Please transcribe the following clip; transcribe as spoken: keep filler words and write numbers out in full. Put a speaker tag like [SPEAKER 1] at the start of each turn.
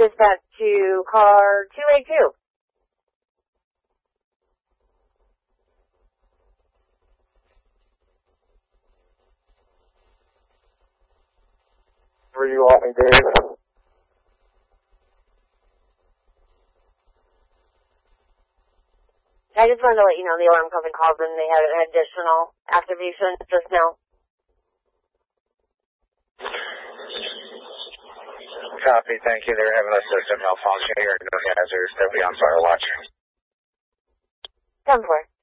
[SPEAKER 1] dispatch to car two eighty-two.
[SPEAKER 2] Where you want me, Dave?
[SPEAKER 1] I just wanted to let you know the alarm company called and they had an additional activation just now.
[SPEAKER 2] Copy, thank you. They're having a system malfunction here. No hazards. They'll be on fire watch.
[SPEAKER 1] ten four.